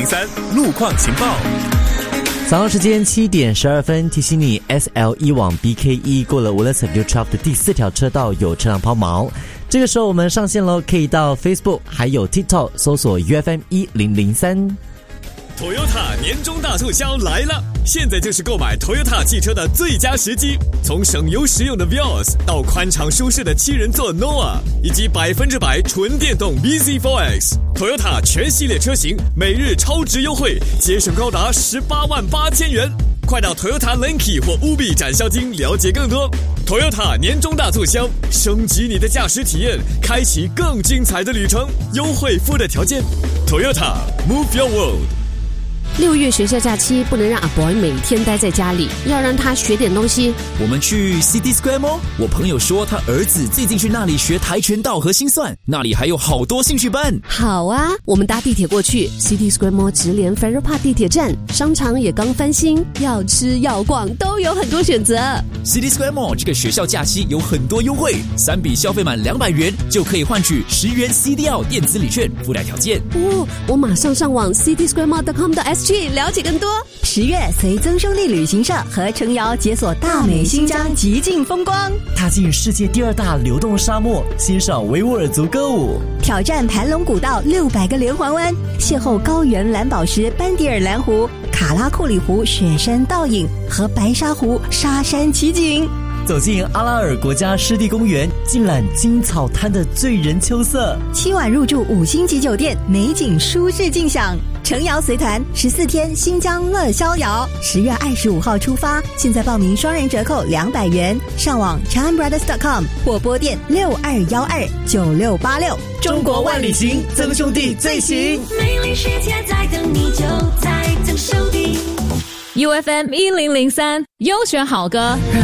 1003路况情报。 早上时间7点12分，提醒你 SL1 往 BK1 过了 Woodlands Avenue 12的第4条车道有车辆抛锚。这个时候我们上线咯，可以到 Facebook 还有 TikTok 搜索 UFM1003。 Toyota 年终大促销来了！现在就是购买 Toyota 汽车的最佳时机。从省油实用的 Vios 到宽敞舒适的7人座 Noah， 以及100%纯电动 BZ4X，Toyota 全系列车型每日超值优惠，节省高达188000元。快到 Toyota Lenki 或 Ubi 展销厅了解更多。Toyota 年终大促销，升级你的驾驶体验，开启更精彩的旅程。优惠附带条件 ，Toyota Move Your World。 6月学校假期不能让阿 boy 每天待在家里，要让他学点东西。 我们去 City Square Mall， 我朋友说他儿子最近去那里学跆拳道和心算，那里还有好多兴趣班。 好啊，我们搭地铁过去 City Square Mall 直连 Farrer Park 地铁站，商场也刚翻新，要吃要逛都有很多选择。 City Square Mall 这个学校假期有很多优惠，3笔消费满200元就可以换取10元 CDL 电子礼券，附带条件。 我马上上网 citysquaremall.com.sg 了解更多。 10月随曾兄弟旅行社和程瑶解锁大美新疆极尽风光， 踏进世界第2大流动沙漠，欣赏维吾尔族歌舞， 挑战盘龙古道600个连环弯，邂逅高原蓝宝石班迪尔蓝湖、卡拉库里湖雪山倒影和白沙湖沙山奇景。 走进阿拉尔国家湿地公园，尽览金草滩的醉人秋色。 7晚入住5星级酒店，美景舒适尽享。程瑶随团14天新疆乐逍遥，10月25号出发，现在报名双人折扣200元。上网 ChanBrothers.com 或拨电62129686。 中国万里行，曾兄弟最行。 美丽世界在等你，就在曾兄弟。 UFM1003 优选好歌。